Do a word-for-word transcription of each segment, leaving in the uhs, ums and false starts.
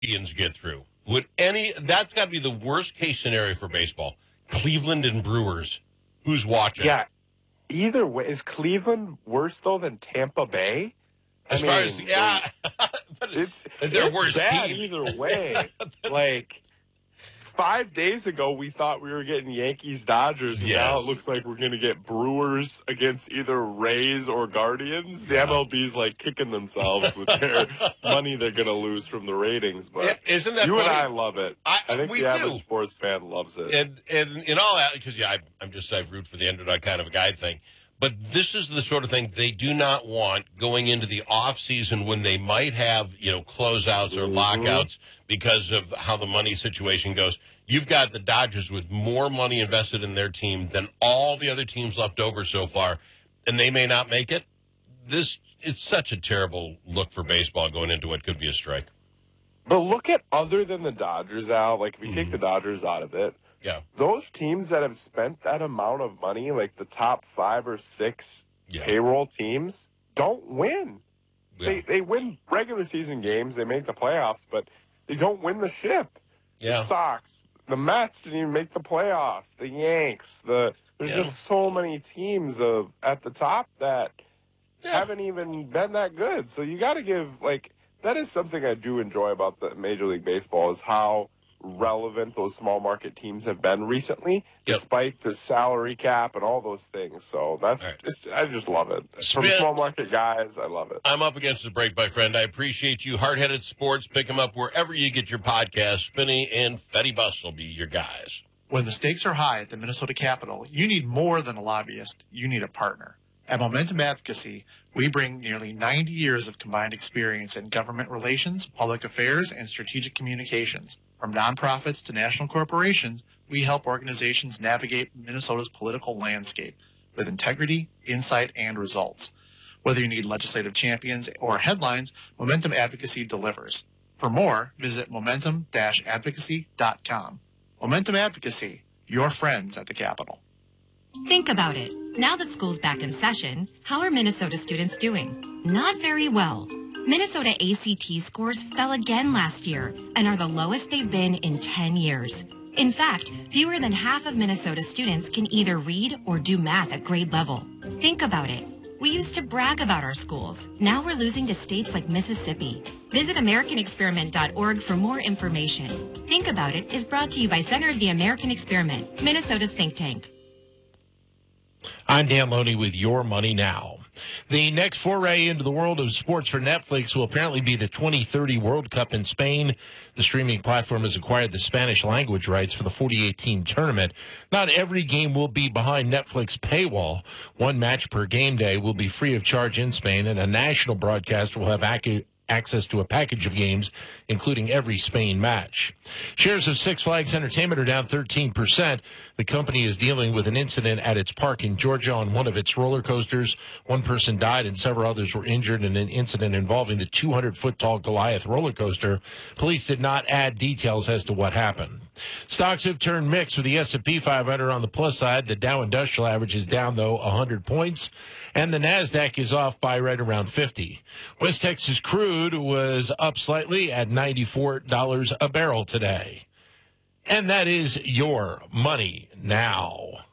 Indians get through? Would any? That's got to be the worst case scenario for baseball. Cleveland and Brewers. Who's watching? Yeah. Either way, is Cleveland worse though than Tampa Bay? As I far mean, as yeah, but it's they're it's worse bad team. either way. Like five days ago, we thought we were getting Yankees Dodgers, and Yes. now it looks like we're going to get Brewers against either Rays or Guardians. The Yeah. M L B's like kicking themselves with their money they're going to lose from the ratings. But Yeah, isn't that you funny? and I love it. I, I think we the average do. sports fan loves it. And and in all that, because yeah, I, I'm just I root for the underdog kind of a guy thing. But this is the sort of thing they do not want going into the off season when they might have, you know, closeouts or Mhm. lockouts because of how the money situation goes. You've got the Dodgers with more money invested in their team than all the other teams left over so far, and they may not make it. This it's such a terrible look for baseball going into what could be a strike. But look at other than the Dodgers, Al. Like if you Mhm. take the Dodgers out of it, Yeah. those teams that have spent that amount of money, like the top five or six Yeah. payroll teams, don't win. Yeah. They they win regular season games, they make the playoffs, but they don't win the ship. Yeah. The Sox, the Mets didn't even make the playoffs. The Yanks, the there's Yeah. just so many teams of at the top that Yeah. haven't even been that good. So you got to give like that is something I do enjoy about the Major League Baseball is how relevant those small market teams have been recently, Yep. despite the salary cap and all those things. So that's All right. just, I just love it. From Spin- small market guys, I love it. I'm up against the break, my friend. I appreciate you. Hard-Headed Sports, pick them up wherever you get your podcast. Spinney and Fetty Bus will be your guys. When the stakes are high at the Minnesota Capitol, you need more than a lobbyist. You need a partner. At Momentum Advocacy, we bring nearly ninety years of combined experience in government relations, public affairs, and strategic communications. From nonprofits to national corporations, we help organizations navigate Minnesota's political landscape with integrity, insight, and results. Whether you need legislative champions or headlines, Momentum Advocacy delivers. For more, visit momentum dash advocacy dot com. Momentum Advocacy, your friends at the Capitol. Think about it. Now that school's back in session, how are Minnesota students doing? Not very well. Minnesota A C T scores fell again last year and are the lowest they've been in ten years. In fact, fewer than half of Minnesota students can either read or do math at grade level. Think about it. We used to brag about our schools. Now we're losing to states like Mississippi. Visit American Experiment dot org for more information. Think About It is brought to you by Center of the American Experiment, Minnesota's think tank. I'm Dan Loney with Your Money Now. The next foray into the world of sports for Netflix will apparently be the twenty thirty World Cup in Spain. The streaming platform has acquired the Spanish language rights for the forty-eight team tournament. Not every game will be behind Netflix paywall. One match per game day will be free of charge in Spain, and a national broadcaster will have ac- access to a package of games, including every Spain match. Shares of Six Flags Entertainment are down thirteen percent. The company is dealing with an incident at its park in Georgia on one of its roller coasters. One person died and several others were injured in an incident involving the two hundred foot tall Goliath roller coaster. Police did not add details as to what happened. Stocks have turned mixed with the S and P five hundred on the plus side. The Dow Industrial Average is down, though, one hundred points, and the NASDAQ is off by right around fifty. West Texas crude was up slightly at ninety-four dollars a barrel today. And that is Your Money Now.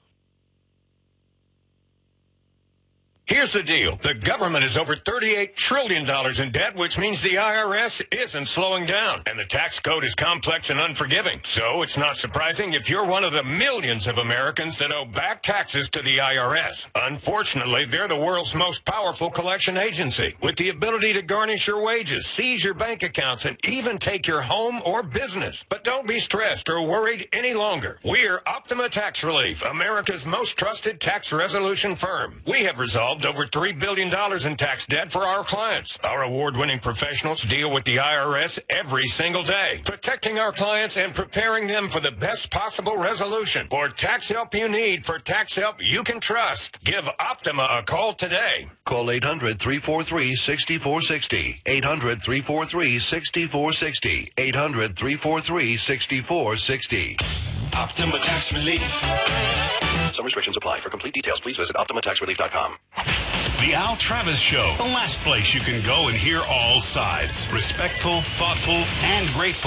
Here's the deal. The government is over thirty-eight trillion dollars in debt, which means the I R S isn't slowing down. And the tax code is complex and unforgiving. So it's not surprising if you're one of the millions of Americans that owe back taxes to the I R S. Unfortunately, they're the world's most powerful collection agency, with the ability to garnish your wages, seize your bank accounts, and even take your home or business. But don't be stressed or worried any longer. We're Optima Tax Relief, America's most trusted tax resolution firm. We have resolved over three billion dollars in tax debt for our clients. Our award-winning professionals deal with the I R S every single day, protecting our clients and preparing them for the best possible resolution. For tax help you need, for tax help you can trust, give Optima a call today. Call eight hundred, three four three, six four six zero. eight hundred, three four three, six four six zero. eight hundred, three four three, six four six zero. Optima Tax Relief. Some restrictions apply. For complete details, please visit optima tax relief dot com. The Al Travis Show, the last place you can go and hear all sides. Respectful, thoughtful, and grateful.